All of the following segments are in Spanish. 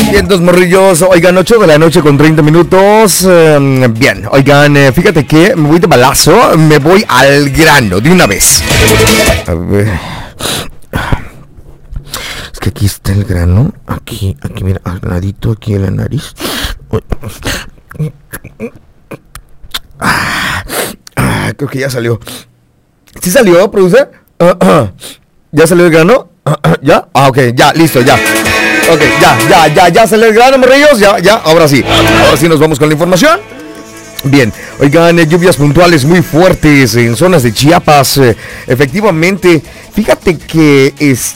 Bien, dos morrillos, oigan, 8 de la noche con 30 minutos. Bien, oigan, fíjate que me voy de balazo, me voy al grano de una vez. A ver. Es que aquí está el grano, aquí, mira, al ladito, aquí en la nariz. Creo que ya salió. ¿Sí salió, producer? ¿Ya salió el grano? ¿Ya? Ok, ya, listo, ya. Ok, ya salió el grano, morrillos. Ya, ahora sí nos vamos con la información. Bien, oigan, lluvias puntuales muy fuertes en zonas de Chiapas. Efectivamente, fíjate que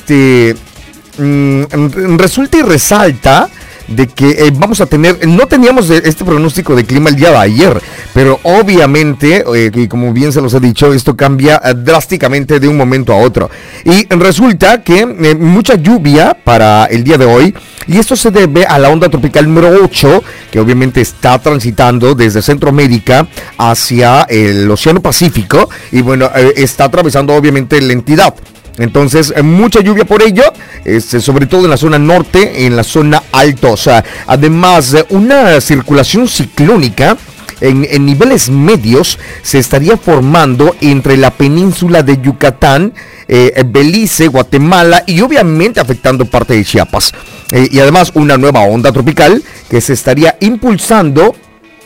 resulta y resalta de que vamos a tener, no teníamos este pronóstico de clima el día de ayer, pero obviamente, y como bien se los he dicho, esto cambia drásticamente de un momento a otro. Y resulta que mucha lluvia para el día de hoy, y esto se debe a la onda tropical número 8, que obviamente está transitando desde Centroamérica hacia el Océano Pacífico, y bueno, está atravesando obviamente la entidad. Entonces, mucha lluvia por ello, sobre todo en la zona norte, en la zona altosa. Además, una circulación ciclónica en niveles medios se estaría formando entre la península de Yucatán, Belice, Guatemala y obviamente afectando parte de Chiapas. Y además, una nueva onda tropical que se estaría impulsando.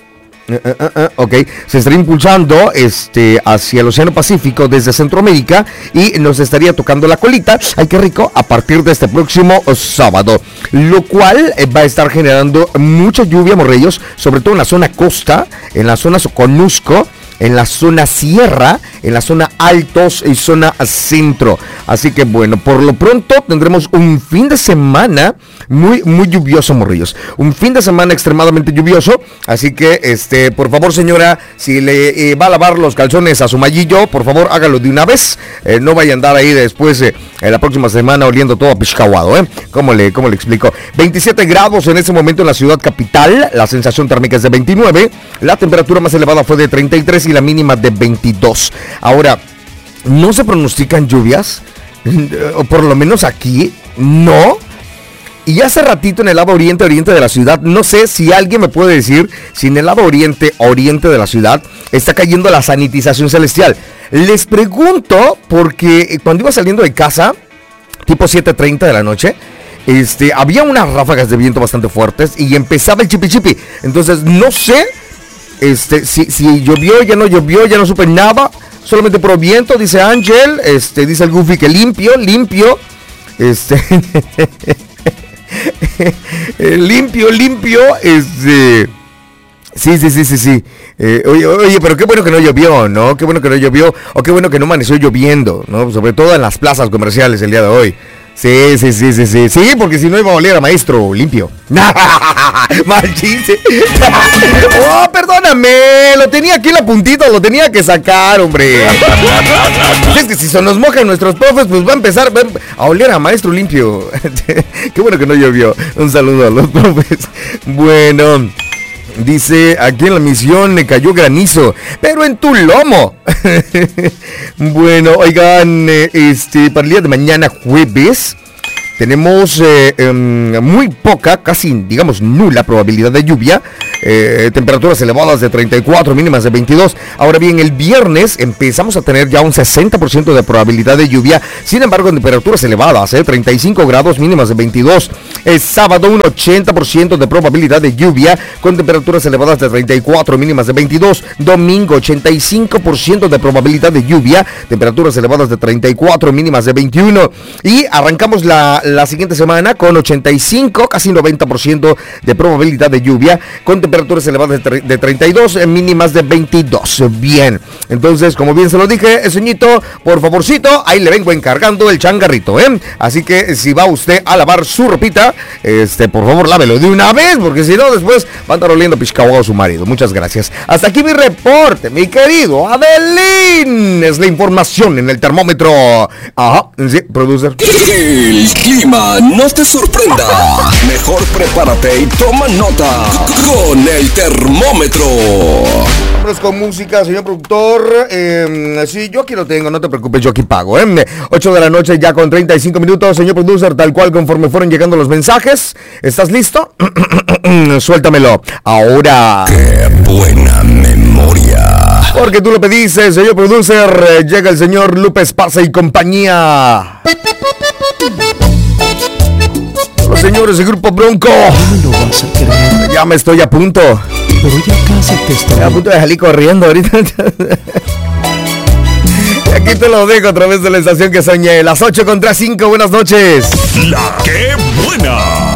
Se estaría impulsando hacia el Océano Pacífico desde Centroamérica y nos estaría tocando la colita, ay qué rico, a partir de este próximo sábado, lo cual va a estar generando mucha lluvia, morrillos, sobre todo en la zona costa, en la zona Soconusco, en la zona sierra, en la zona altos y zona centro. Así que bueno, por lo pronto tendremos un fin de semana muy lluvioso, morrillos. Un fin de semana extremadamente lluvioso. Así que, por favor, señora, si le va a lavar los calzones a su mallillo, por favor, hágalo de una vez. No vaya a andar ahí después, la próxima semana oliendo todo a piscahuado, ¿Cómo le explico? 27 grados en ese momento en la ciudad capital. La sensación térmica es de 29. La temperatura más elevada fue de 33 y la mínima de 22. Ahora, no se pronostican lluvias, o por lo menos aquí, no. Y hace ratito en el lado oriente de la ciudad, no sé si alguien me puede decir si en el lado oriente de la ciudad está cayendo la sanitización celestial. Les pregunto porque cuando iba saliendo de casa, tipo 7:30 de la noche, había unas ráfagas de viento bastante fuertes y empezaba el chipi chipi. Entonces no sé si llovió, ya no llovió, ya no supe nada, solamente por viento, dice Ángel, dice el Goofy que limpio, limpio, sí. Oye, pero qué bueno que no llovió, ¿no? Qué bueno que no llovió, o qué bueno que no amaneció lloviendo, ¿no? Sobre todo en las plazas comerciales el día de hoy. Sí, porque si no iba a oler a maestro limpio. Mal chiste. Oh, perdóname, lo tenía aquí en la puntita, lo tenía que sacar, hombre. Es que si se nos mojan nuestros profes, pues va a empezar a oler a maestro limpio. Qué bueno que no llovió. Un saludo a los profes. Bueno, dice, aquí en la misión le cayó granizo, pero en tu lomo. Bueno, oigan, para el día de mañana jueves tenemos muy poca, casi digamos nula probabilidad de lluvia. Temperaturas elevadas de 34, mínimas de 22. Ahora bien, el viernes empezamos a tener ya un 60% de probabilidad de lluvia. Sin embargo, en temperaturas elevadas, 35 grados, mínimas de 22. El sábado un 80% de probabilidad de lluvia con temperaturas elevadas de 34, mínimas de 22. Domingo 85% de probabilidad de lluvia, temperaturas elevadas de 34, mínimas de 21. Y arrancamos la siguiente semana con 85, casi 90% de probabilidad de lluvia con temperaturas elevadas de 32, mínimas de 22. Bien, entonces, como bien se lo dije, sueñito, por favorcito, ahí le vengo encargando el changarrito, Así que si va usted a lavar su ropita, por favor, lávelo de una vez, porque si no, después va a andar oliendo piscahuado a su marido. Muchas gracias. Hasta aquí mi reporte, mi querido Adelín. Es la información en el termómetro. Ajá, sí, producer. El clima no te sorprenda. Mejor prepárate y toma nota. Con con el termómetro. Vámonos con música, señor productor. Sí, yo aquí lo tengo, no te preocupes, yo aquí pago. 8 de la noche ya con 35 minutos, señor producer, tal cual conforme fueron llegando los mensajes. ¿Estás listo? Suéltamelo. Ahora. ¡Qué buena memoria! Porque tú lo pediste, señor producer. Llega el señor Lupe Esparza y compañía. Los señores del Grupo Bronco. No lo vas a creer. Ya me estoy a punto. Pero ya casi te estoy. A punto de salir corriendo ahorita. Aquí te lo dejo a través de la estación que soñé. Las 8:05, buenas noches. ¡La qué buena!